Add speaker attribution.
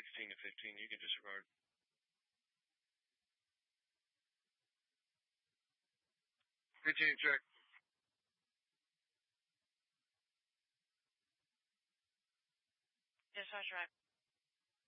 Speaker 1: 16 to 15, you can disregard. Fifteen check.
Speaker 2: Dispatch right.